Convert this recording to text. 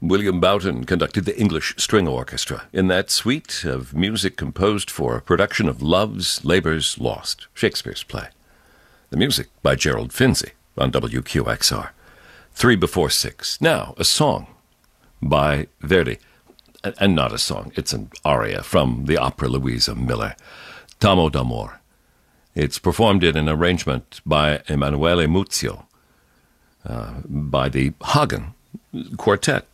William Boughton conducted the English String Orchestra in that suite of music composed for a production of Love's Labour's Lost, Shakespeare's play. The music by Gerald Finzi on WQXR. 3 before 6. Now, a song by Verdi. And not a song, it's an aria from the opera Louisa Miller, T'amo d'amore. It's performed in an arrangement by Emanuele Muzio, by the Hagen Quartet.